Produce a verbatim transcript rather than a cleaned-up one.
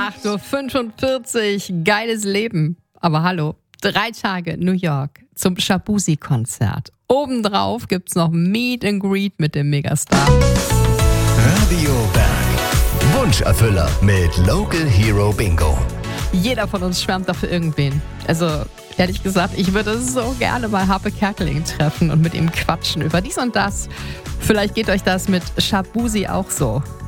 acht Uhr fünfundvierzig, geiles Leben. Aber hallo, drei Tage New York zum Shabuzi-Konzert. Obendrauf gibt's noch Meet and Greet mit dem Megastar. Radio Berg. Wunscherfüller mit Local Hero Bingo. Jeder von uns schwärmt doch für irgendwen. Also, ehrlich gesagt, ich würde so gerne mal Harpe Kerkeling treffen und mit ihm quatschen über dies und das. Vielleicht geht euch das mit Shabuzi auch so.